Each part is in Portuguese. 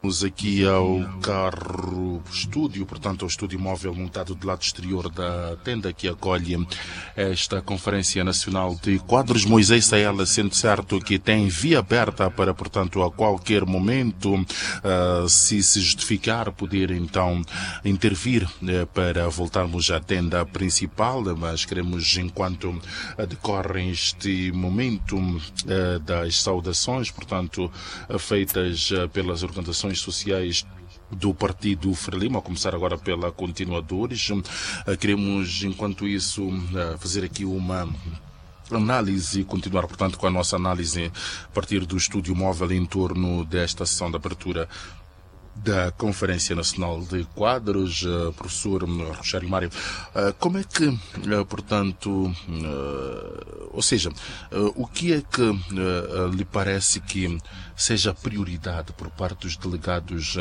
Vamos aqui ao carro estúdio, portanto ao estúdio móvel montado do lado exterior da tenda que acolhe esta Conferência Nacional de Quadros. Moisés Saela, sendo certo que tem via aberta para, portanto, a qualquer momento, se justificar, poder então intervir para voltarmos à tenda principal, mas queremos, enquanto decorre este momento das saudações, portanto, feitas pelas organizações sociais do Partido Frelimo, a começar agora pela Continuadores. Queremos, enquanto isso, fazer aqui uma análise e continuar, portanto, com a nossa análise a partir do estúdio móvel em torno desta sessão de abertura da Conferência Nacional de Quadros. Professor Rogério Mário, como é que, portanto, ou seja, o que é que lhe parece que seja prioridade por parte dos delegados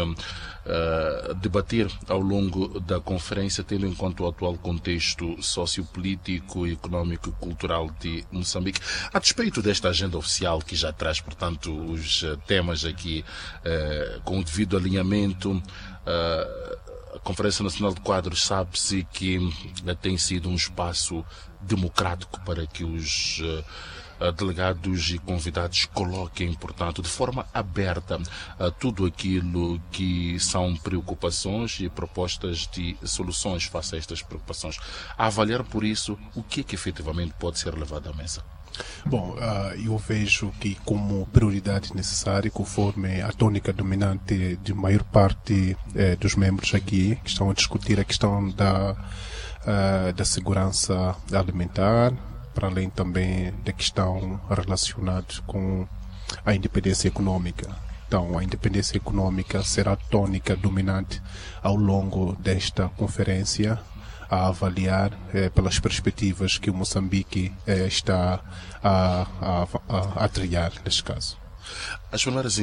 debater ao longo da conferência, tendo em conta o atual contexto sociopolítico, económico e cultural de Moçambique, a despeito desta agenda oficial que já traz, portanto, os temas aqui com o devido alinhamento? A Conferência Nacional de Quadros sabe-se que tem sido um espaço democrático para que os delegados e convidados coloquem, portanto, de forma aberta tudo aquilo que são preocupações e propostas de soluções face a estas preocupações. A avaliar, por isso, o que é que efetivamente pode ser levado à mesa? Bom, eu vejo que como prioridade necessária, conforme a tônica dominante de maior parte dos membros aqui, que estão a discutir a questão da segurança alimentar, para além também da questão relacionada com a independência econômica. Então, a independência econômica será a tônica dominante ao longo desta conferência, a avaliar pelas perspectivas que o Moçambique está a trilhar neste caso. As primeiras